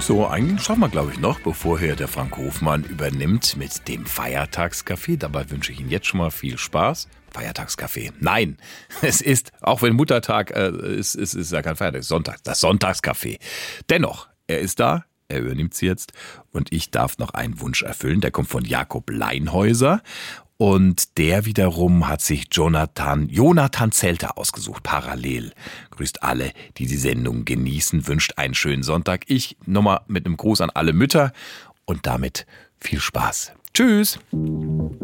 So, einen schaffen wir, glaube ich, noch, bevor hier der Frank Hofmann übernimmt mit dem Feiertagskaffee. Dabei wünsche ich Ihnen jetzt schon mal viel Spaß. Feiertagskaffee. Nein, es ist, auch wenn Muttertag ist ja kein Feiertag, Sonntag, das Sonntagskaffee. Dennoch, er ist da, er übernimmt sie jetzt und ich darf noch einen Wunsch erfüllen. Der kommt von Jakob Leinhäuser. Und der wiederum hat sich Jonathan Zelter ausgesucht, parallel. Grüßt alle, die die Sendung genießen, wünscht einen schönen Sonntag. Ich nochmal mit einem Gruß an alle Mütter und damit viel Spaß. Tschüss!